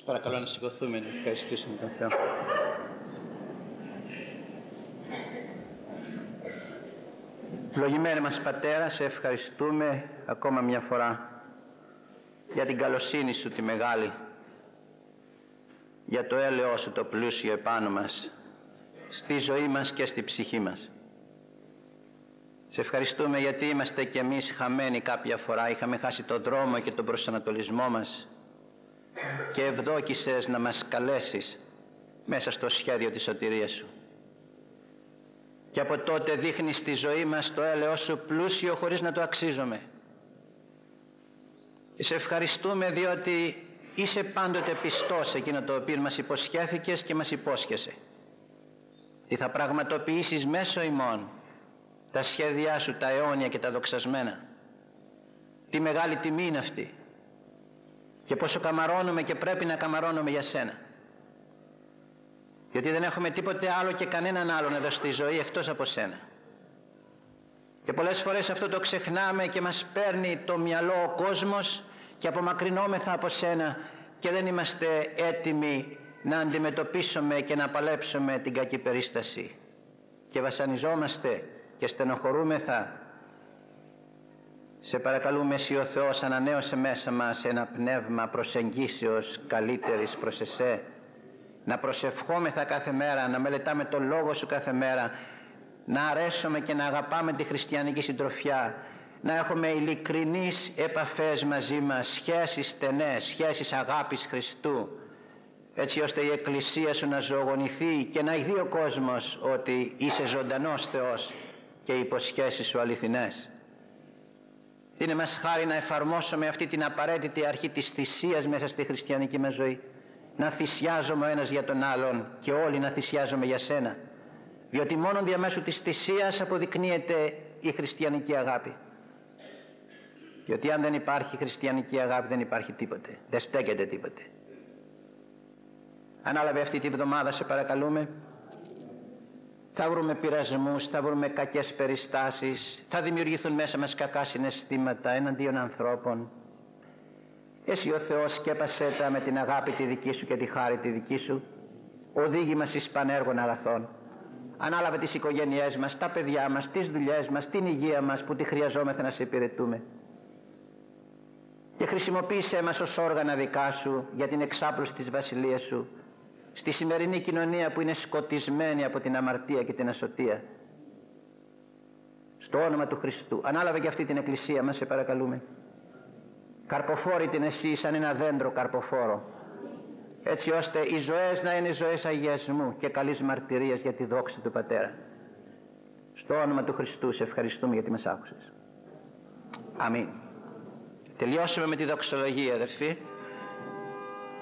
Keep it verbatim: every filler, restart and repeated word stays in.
Σας παρακαλώ να σηκωθούμε να ευχαριστήσουμε τον Θεό. Ευλογημένε μας Πατέρα, σε ευχαριστούμε ακόμα μια φορά για την καλοσύνη Σου τη μεγάλη, για το έλεος Σου το πλούσιο επάνω μας, στη ζωή μας και στη ψυχή μας. Σε ευχαριστούμε γιατί είμαστε κι εμείς χαμένοι κάποια φορά, είχαμε χάσει τον δρόμο και τον προσανατολισμό μας και ευδόκησες να μας καλέσεις μέσα στο σχέδιο της σωτηρίας Σου. Και από τότε δείχνεις στη ζωή μας το έλεος Σου πλούσιο χωρίς να το αξίζουμε. Και σε ευχαριστούμε διότι είσαι πάντοτε πιστός σε εκείνο το οποίο μας υποσχέθηκες και μας υπόσχεσαι. Τι θα πραγματοποιήσεις μέσω ημών τα σχέδιά Σου τα αιώνια και τα δοξασμένα. Τι μεγάλη τιμή είναι αυτή. Και πόσο καμαρώνουμε και πρέπει να καμαρώνουμε για Σένα. Γιατί δεν έχουμε τίποτε άλλο και κανέναν άλλον εδώ στη ζωή εκτός από Σένα. Και πολλές φορές αυτό το ξεχνάμε και μας παίρνει το μυαλό ο κόσμος και απομακρυνόμεθα από Σένα και δεν είμαστε έτοιμοι να αντιμετωπίσουμε και να παλέψουμε την κακή περίσταση. Και βασανιζόμαστε και στενοχωρούμεθα. Σε παρακαλούμε Εσύ ο Θεός, ανανέωσε μέσα μας ένα πνεύμα προσεγγίσεως καλύτερης προς Εσέ, να προσευχόμεθα κάθε μέρα, να μελετάμε τον Λόγο Σου κάθε μέρα, να αρέσουμε και να αγαπάμε τη χριστιανική συντροφιά, να έχουμε ειλικρινείς επαφές μαζί μας, σχέσεις στενές, σχέσεις αγάπης Χριστού, έτσι ώστε η Εκκλησία Σου να ζωογονηθεί και να ειδεί ο κόσμος ότι είσαι ζωντανός Θεός και οι υποσχέσεις Σου αληθινές. Είναι μας χάρη να εφαρμόσουμε αυτή την απαραίτητη αρχή της θυσίας μέσα στη χριστιανική μας ζωή. Να θυσιάζουμε ο ένας για τον άλλον και όλοι να θυσιάζουμε για Σένα. Διότι μόνο διαμέσου της θυσίας αποδεικνύεται η χριστιανική αγάπη. Διότι αν δεν υπάρχει χριστιανική αγάπη δεν υπάρχει τίποτε. Δεν στέκεται τίποτε. Ανάλαβε αυτή τη βδομάδα, σε παρακαλούμε. Θα βρούμε πειρασμούς, θα βρούμε κακές περιστάσεις, θα δημιουργηθούν μέσα μας κακά συναισθήματα εναντίον ανθρώπων. Εσύ ο Θεός σκέπασέ τα με την αγάπη τη δική Σου και τη χάρη τη δική Σου. Οδήγη μας εις πανέργων αγαθών. Ανάλαβε τις οικογένειές μας, τα παιδιά μας, τις δουλειές μας, την υγεία μας που τη χρειαζόμεθα να Σε υπηρετούμε. Και χρησιμοποίησέ μας ως όργανα δικά Σου για την εξάπλωση της βασιλείας Σου στη σημερινή κοινωνία που είναι σκοτισμένη από την αμαρτία και την ασωτεία. Στο όνομα του Χριστού ανάλαβε και αυτή την εκκλησία μας, σε παρακαλούμε. Καρποφόρη την Εσύ σαν ένα δέντρο καρποφόρο, έτσι ώστε οι ζωές να είναι ζωές αγιασμού και καλής μαρτυρίας για τη δόξη του Πατέρα. Στο όνομα του Χριστού σε ευχαριστούμε γιατί μας άκουσες. Αμήν. Τελειώσαμε με τη δοξολογία, αδερφοί.